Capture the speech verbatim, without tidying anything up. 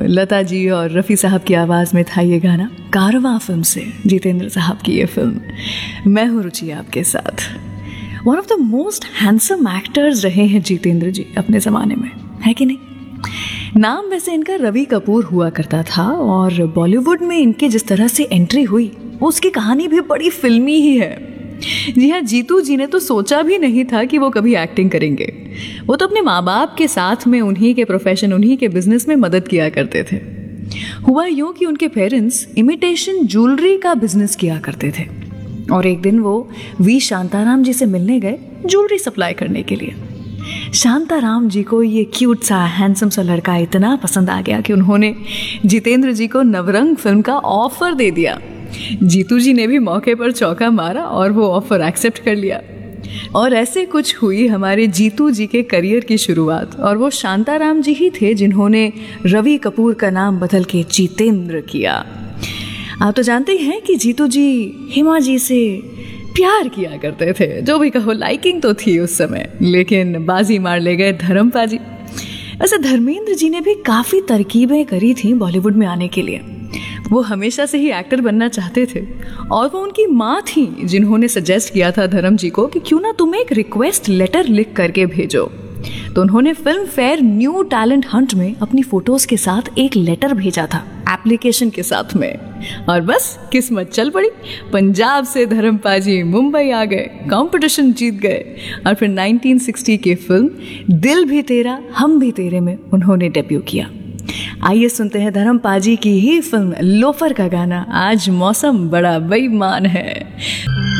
लता जी और रफ़ी साहब की आवाज़ में था ये गाना, कारवां फिल्म से जितेंद्र साहब की ये फिल्म। मैं हूँ रुचि आपके साथ। One of the most handsome actors रहे हैं जितेंद्र जी अपने ज़माने में, है कि नहीं? नाम वैसे इनका रवि कपूर हुआ करता था और बॉलीवुड में इनके जिस तरह से एंट्री हुई वो उसकी कहानी भी बड़ी फिल्मी ही है। जी हाँ, जीतू जी ने तो सोचा भी नहीं था कि वो कभी एक्टिंग करेंगे। वो तो अपने माँ बाप के साथ में उन्हीं के प्रोफेशन, उन्हीं के बिजनेस में मदद किया करते थे। हुआ यूँ कि उनके पेरेंट्स इमिटेशन ज्वेलरी का बिजनेस किया करते थे और एक दिन वो वी शांताराम जी से मिलने गए ज्वेलरी सप्लाई करने के लिए। शांताराम जी को ये क्यूट सा हैंडसम सा लड़का इतना पसंद आ गया कि उन्होंने जितेंद्र जी को नवरंग फिल्म का ऑफर दे दिया। जीतू जी ने भी मौके पर चौका मारा और वो ऑफर एक्सेप्ट कर लिया। और ऐसे कुछ हुई हमारे जीतू जी के करियर की शुरुआत। और वो शांताराम जी ही थे जिन्होंने रवि कपूर का नाम बदल के जितेंद्र किया। आप तो जानते हैं कि जीतू जी हिमा जी से प्यार किया करते थे, जो भी कहो, लाइकिंग तो थी उस समय, लेकिन बाजी मार ले गए धर्मपाजी। वैसे धर्मेंद्र जी ने भी काफ़ी तरकीबें करी थी बॉलीवुड में आने के लिए। वो हमेशा से ही एक्टर बनना चाहते थे और वो उनकी माँ थी जिन्होंने सजेस्ट किया था धर्म जी को कि क्यों ना तुम एक रिक्वेस्ट लेटर लिख करके भेजो। तो उन्होंने film fair new talent Hunt में अपनी फोटोज के साथ एक लेटर भेजा था एप्लीकेशन के साथ में, और बस किस्मत चल पड़ी। पंजाब से धर्मपाजी मुंबई आ गए, कंपटीशन जीत गए और फिर नाइनटीन सिक्सटी की फिल्म दिल भी तेरा हम भी तेरे में उन्होंने डेब्यू किया। आइए सुनते हैं धर्मपाजी की ही फिल्म लोफर का गाना, आज मौसम बड़ा बेईमान है।